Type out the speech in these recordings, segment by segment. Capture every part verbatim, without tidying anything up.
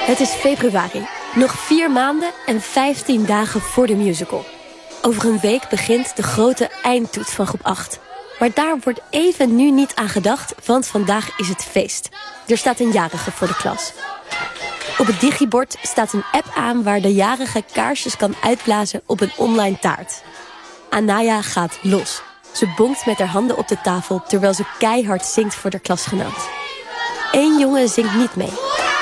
Het is februari. Nog vier maanden en vijftien dagen voor de musical. Over een week begint de grote eindtoets van groep acht. Maar daar wordt even nu niet aan gedacht, want vandaag is het feest. Er staat een jarige voor de klas. Op het digibord staat een app aan waar de jarige kaarsjes kan uitblazen op een online taart. Anaya gaat los. Ze bonkt met haar handen op de tafel terwijl ze keihard zingt voor haar klasgenoot. Eén jongen zingt niet mee.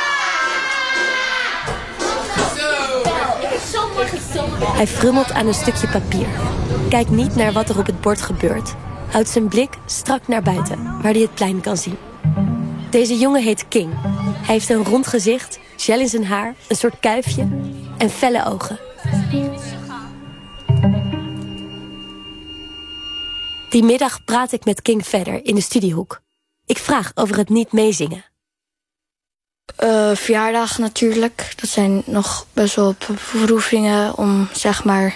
Hij frummelt aan een stukje papier. Kijkt niet naar wat er op het bord gebeurt. Houdt zijn blik strak naar buiten, waar hij het plein kan zien. Deze jongen heet King. Hij heeft een rond gezicht, gel in zijn haar, een soort kuifje en felle ogen. Die middag praat ik met King verder in de studiehoek. Ik vraag over het niet meezingen. Uh, verjaardag natuurlijk. Dat zijn nog best wel beproevingen om, zeg maar,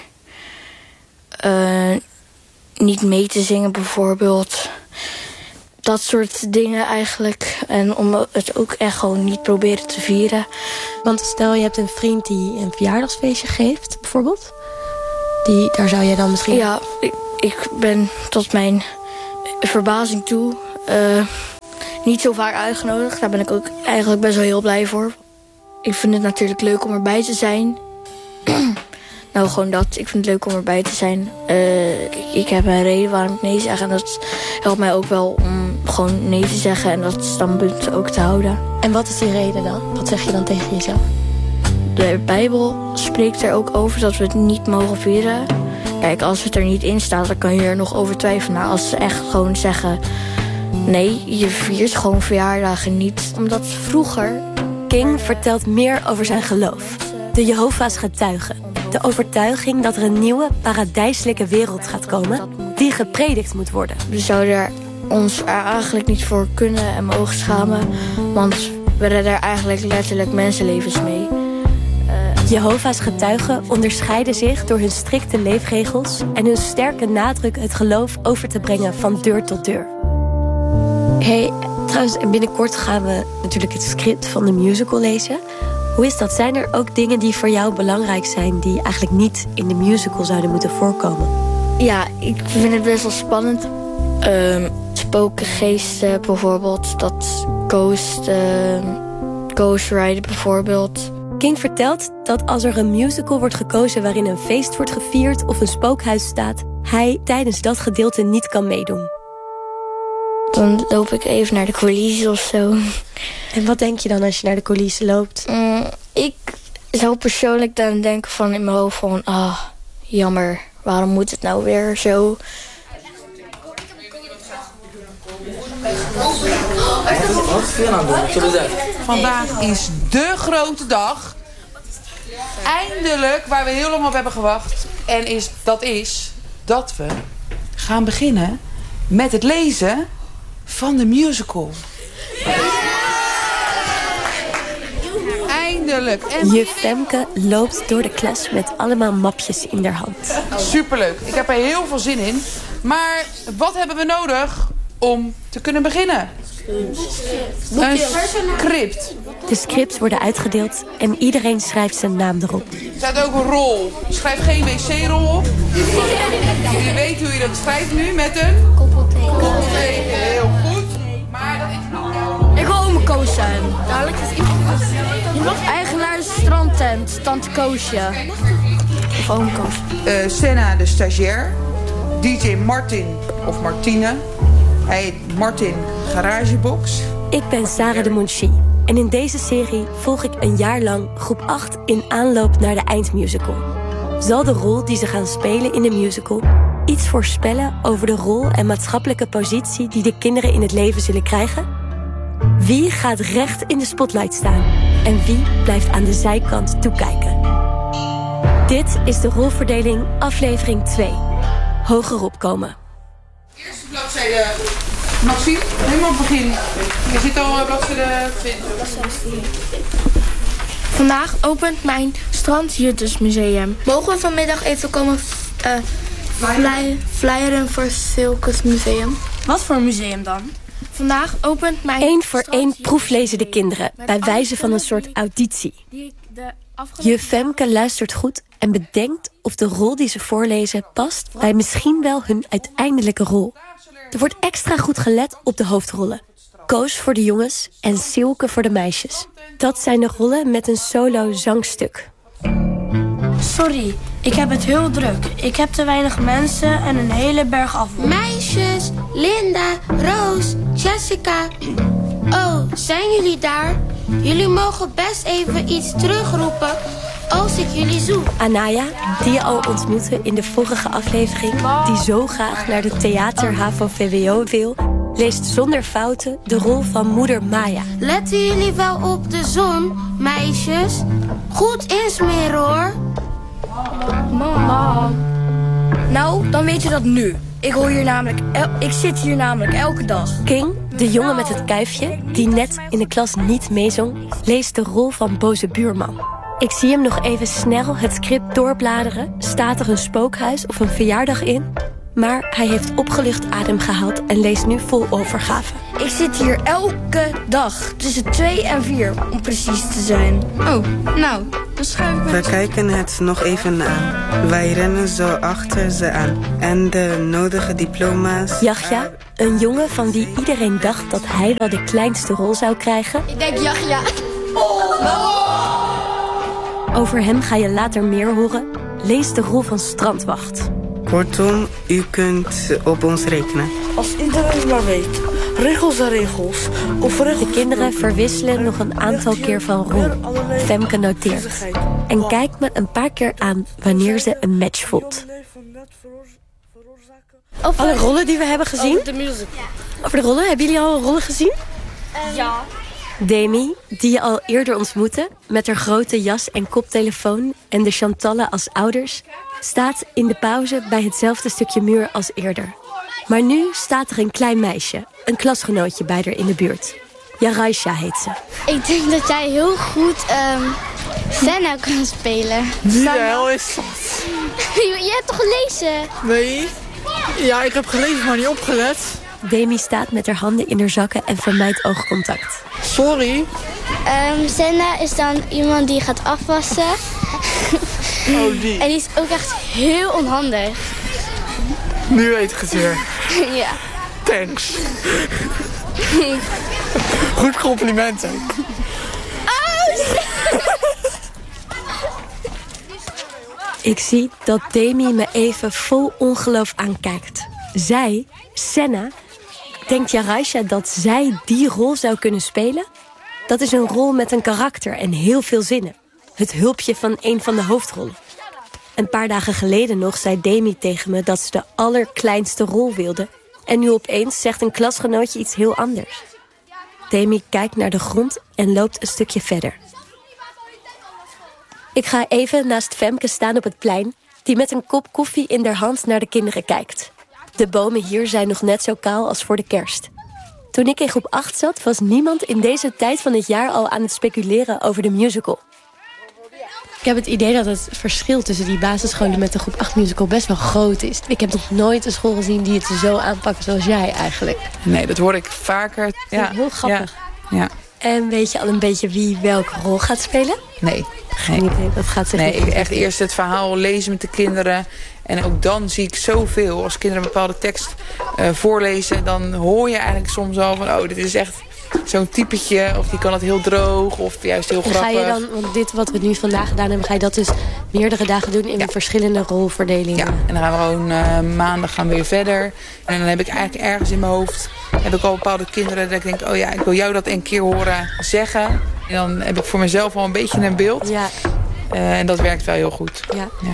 uh, niet mee te zingen bijvoorbeeld. Dat soort dingen eigenlijk. En om het ook echt gewoon niet proberen te vieren. Want stel je hebt een vriend die een verjaardagsfeestje geeft, bijvoorbeeld. Die, daar zou jij dan misschien... Ja, ik, ik ben tot mijn verbazing toe... Uh, niet zo vaak uitgenodigd. Daar ben ik ook eigenlijk best wel heel blij voor. Ik vind het natuurlijk leuk om erbij te zijn. Nou, gewoon dat. Ik vind het leuk om erbij te zijn. Uh, ik, ik heb een reden waarom ik nee zeg. En dat helpt mij ook wel om gewoon nee te zeggen. En dat standpunt ook te houden. En wat is die reden dan? Wat zeg je dan tegen jezelf? De Bijbel spreekt er ook over dat we het niet mogen vieren. Kijk, als het er niet in staat, dan kan je er nog over twijfelen. Maar als ze echt gewoon zeggen... Nee, je viert gewoon verjaardagen niet. Omdat vroeger... King vertelt meer over zijn geloof. De Jehovah's getuigen. De overtuiging dat er een nieuwe, paradijselijke wereld gaat komen... die gepredikt moet worden. We zouden er ons er eigenlijk niet voor kunnen en mogen schamen. Want we redden er eigenlijk letterlijk mensenlevens mee. Uh, Jehovah's getuigen onderscheiden zich door hun strikte leefregels... en hun sterke nadruk het geloof over te brengen van deur tot deur. Hey, trouwens, binnenkort gaan we natuurlijk het script van de musical lezen. Hoe is dat? Zijn er ook dingen die voor jou belangrijk zijn... die eigenlijk niet in de musical zouden moeten voorkomen? Ja, ik vind het best wel spannend. Um, spoken, geesten bijvoorbeeld. Dat ghost, uh, ghost ride bijvoorbeeld. King vertelt dat als er een musical wordt gekozen... waarin een feest wordt gevierd of een spookhuis staat... hij tijdens dat gedeelte niet kan meedoen. Dan loop ik even naar de coulissen of zo. En wat denk je dan als je naar de coulissen loopt? Mm, ik zou persoonlijk dan denken van in mijn hoofd van... Ah, oh, jammer, waarom moet het nou weer zo? Vandaag is de grote dag. Eindelijk, waar we heel lang op hebben gewacht. En is, dat is dat we gaan beginnen met het lezen... van de musical. Eindelijk. En... Juf Femke loopt door de klas met allemaal mapjes in haar hand. Superleuk. Ik heb er heel veel zin in. Maar wat hebben we nodig om te kunnen beginnen? Een script. De scripts worden uitgedeeld en iedereen schrijft zijn naam erop. Er staat ook een rol. Schrijf geen wc-rol op. Je weet hoe je dat schrijft nu met een... koppelteken. Heel goed. Maar dat is nog... Ik wil oma Koos zijn. Dadelijk is iemand... Eigenaar de strandtent, tante Koosje. Of oma Koos. Uh, Senna de stagiair. D J Martin of Martine. Hij heet Martin Garagebox. Ik ben Sarah de Monchi. En in deze serie volg ik een jaar lang groep acht in aanloop naar de eindmusical. Zal de rol die ze gaan spelen in de musical iets voorspellen over de rol en maatschappelijke positie die de kinderen in het leven zullen krijgen? Wie gaat recht in de spotlight staan en wie blijft aan de zijkant toekijken? Dit is de rolverdeling aflevering twee. Hogerop komen. Eerste bladzijde, Maxime, helemaal op het begin. Je zit al bladzijde twintig. Vandaag opent mijn Strandjuttersmuseum. Mogen we vanmiddag even komen uh, fly, flyeren voor het Circus Museum? Wat voor museum dan? Vandaag opent mijn... Eén voor één proeflezen de kinderen, bij wijze van een soort auditie. Juf Femke luistert goed en bedenkt of de rol die ze voorlezen past bij misschien wel hun uiteindelijke rol. Er wordt extra goed gelet op de hoofdrollen. Koos voor de jongens en Silke voor de meisjes. Dat zijn de rollen met een solo zangstuk. Sorry, ik heb het heel druk. Ik heb te weinig mensen en een hele berg afval. Meisjes, Linda, Roos, Jessica. Oh, zijn jullie daar? Jullie mogen best even iets terugroepen als ik jullie zoek. Anaya, die je al ontmoette in de vorige aflevering, die zo graag naar de theater H A V O V W O wil, leest zonder fouten de rol van moeder Maya. Letten jullie wel op de zon, meisjes? Goed insmeren, hoor. Mama. Nou, dan weet je dat nu. Ik hoor hier namelijk, el- ik zit hier namelijk elke dag. King, de jongen met het kuifje, die net in de klas niet meezong, leest de rol van boze buurman. Ik zie hem nog even snel het script doorbladeren. Staat er een spookhuis of een verjaardag in? Maar hij heeft opgelucht adem gehaald en leest nu vol overgave. Ik zit hier elke dag, tussen twee en vier, om precies te zijn. Oh, nou, dan schuif ik me... We kijken het nog even aan. Wij rennen zo achter ze aan. En de nodige diploma's... Yahya, een jongen van wie iedereen dacht dat hij wel de kleinste rol zou krijgen. Ik denk Yahya. Over hem ga je later meer horen. Lees de rol van strandwacht. Kortom, u kunt op ons rekenen. Als iedereen maar weet. Regels zijn regels. Of regels... De kinderen verwisselen nog een aantal keer van rol. Femke noteert. En kijkt me een paar keer aan wanneer ze een match voelt. Alle rollen die we hebben gezien? De music. Over de rollen? Hebben jullie al rollen gezien? Ja. Demi, die je al eerder ontmoette, met haar grote jas en koptelefoon en de Chantalle als ouders, staat in de pauze bij hetzelfde stukje muur als eerder. Maar nu staat er een klein meisje, een klasgenootje bij haar in de buurt. Jaraisha heet ze. Ik denk dat jij heel goed um, Senna kan spelen. Wie de hel is dat? Je hebt toch gelezen? Nee. Ja, ik heb gelezen, maar niet opgelet. Demi staat met haar handen in haar zakken en vermijdt oogcontact. Sorry. Um, Senna is dan iemand die gaat afwassen. Oh, die. En die is ook echt heel onhandig. Nu weet ik het weer. Ja. Thanks. Goed compliment, hè. Ik zie dat Demi me even vol ongeloof aankijkt. Zij, Senna, denkt Jaraisha dat zij die rol zou kunnen spelen? Dat is een rol met een karakter en heel veel zinnen. Het hulpje van een van de hoofdrollen. Een paar dagen geleden nog zei Demi tegen me dat ze de allerkleinste rol wilde. En nu opeens zegt een klasgenootje iets heel anders. Demi kijkt naar de grond en loopt een stukje verder. Ik ga even naast Femke staan op het plein, die met een kop koffie in haar hand naar de kinderen kijkt. De bomen hier zijn nog net zo kaal als voor de kerst. Toen ik in groep acht zat, was niemand in deze tijd van het jaar al aan het speculeren over de musical. Ik heb het idee dat het verschil tussen die basisscholen met de groep acht musical best wel groot is. Ik heb nog nooit een school gezien die het zo aanpakt zoals jij eigenlijk. Nee, dat hoor ik vaker. Ja, heel grappig. Ja, ja. En weet je al een beetje wie welke rol gaat spelen? Nee. Geen idee, dat gaat zich Nee, niet ik echt eerst het verhaal lezen met de kinderen. En ook dan zie ik zoveel. Als kinderen een bepaalde tekst uh, voorlezen, dan hoor je eigenlijk soms al van, oh, dit is echt zo'n typetje. Of die kan het heel droog, of juist heel en grappig. ga je dan, want dit wat we nu vandaag gedaan hebben, ga je dat dus meerdere dagen doen in Ja. verschillende rolverdelingen? Ja, en dan gaan we gewoon uh, maandag gaan we weer verder. En dan heb ik eigenlijk ergens in mijn hoofd, heb ik al bepaalde kinderen dat ik denk, oh ja, ik wil jou dat een keer horen zeggen. En dan heb ik voor mezelf al een beetje een beeld. Ja. Uh, en dat werkt wel heel goed. Ja. Ja.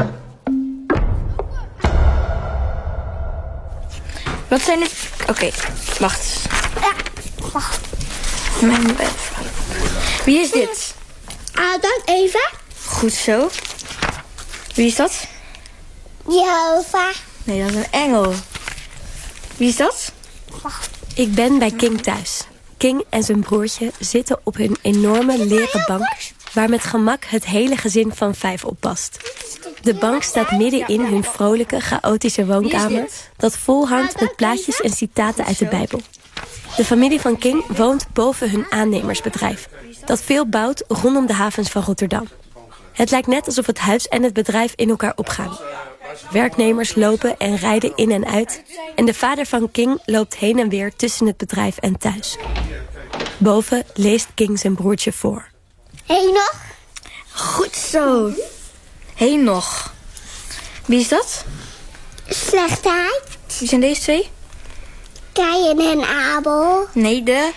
Wat zijn het? Oké, okay, wacht. Ja, wacht. Mijn bed. Wie is dit? Adam, Eva. Goed zo. Wie is dat? Jehovah. Nee, dat is een engel. Wie is dat? Ik ben bij King thuis. King en zijn broertje zitten op hun enorme leren bank, waar met gemak het hele gezin van vijf op past. De bank staat midden in hun vrolijke, chaotische woonkamer, dat vol hangt met plaatjes en citaten uit de Bijbel. De familie van King woont boven hun aannemersbedrijf, dat veel bouwt rondom de havens van Rotterdam. Het lijkt net alsof het huis en het bedrijf in elkaar opgaan. Werknemers lopen en rijden in en uit en de vader van King loopt heen en weer tussen het bedrijf en thuis. Boven leest King zijn broertje voor. Hé nog? Goed zo. Hé nog. Wie is dat? Slechtheid. Wie zijn deze twee? Kain en Abel. Nee, de...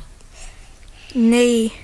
Nee.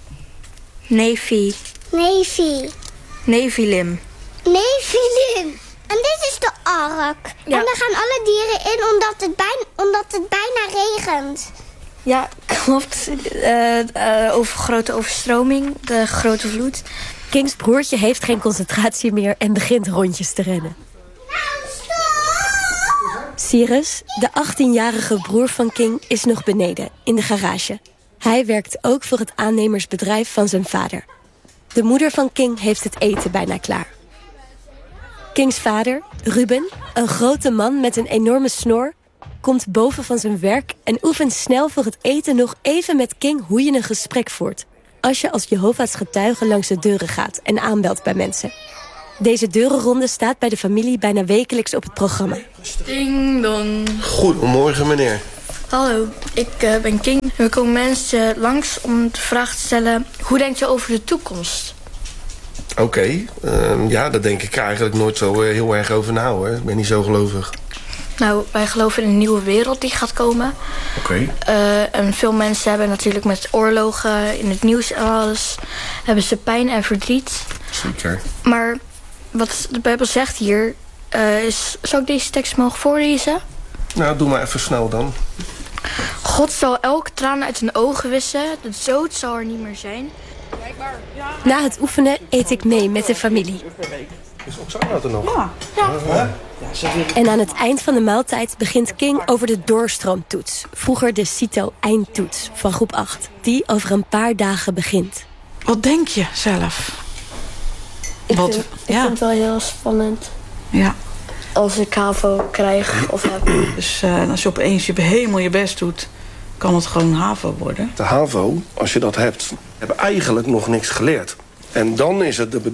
Nevi. Nevi. Nevilim. Nevilim. En dit is de ark. Ja. En daar gaan alle dieren in omdat het, bijna, omdat het bijna regent. Ja, klopt. Uh, uh, over grote overstroming, de grote vloed. Kings broertje heeft geen concentratie meer en begint rondjes te rennen. Nou, stop! Cyrus, de achttienjarige broer van King, is nog beneden, in de garage. Hij werkt ook voor het aannemersbedrijf van zijn vader. De moeder van King heeft het eten bijna klaar. Kings vader, Ruben, een grote man met een enorme snor, komt boven van zijn werk en oefent snel voor het eten nog even met King hoe je een gesprek voert, als je als Jehovah's getuige langs de deuren gaat en aanbelt bij mensen. Deze deurenronde staat bij de familie bijna wekelijks op het programma. Ding dong. Goedemorgen, meneer. Hallo, ik uh, ben King. Er komen mensen langs om de vraag te stellen: hoe denkt u over de toekomst? Oké, okay, uh, ja, daar denk ik eigenlijk nooit zo uh, heel erg over na, hoor. Ik ben niet zo gelovig. Nou, wij geloven in een nieuwe wereld die gaat komen. Oké. Okay. Uh, en veel mensen hebben natuurlijk met oorlogen in het nieuws en alles, hebben ze pijn en verdriet. Zeker. Maar wat de Bijbel zegt hier, uh, is... Zou ik deze tekst mogen voorlezen? Nou, doe maar even snel dan. God zal elke traan uit hun ogen wissen. De dood zal er niet meer zijn. Na het oefenen eet ik mee met de familie. Is Oksana er nog? Ja. Ja. En aan het eind van de maaltijd begint King over de doorstroomtoets. Vroeger de CITO-eindtoets van groep acht. Die over een paar dagen begint. Wat denk je zelf? Ik, Wat, vind, ja. ik vind het wel heel spannend. Ja. Als ik HAVO krijg of heb. Dus uh, als je opeens je helemaal je best doet, kan het gewoon HAVO worden. De HAVO, als je dat hebt, hebben eigenlijk nog niks geleerd. En dan is het de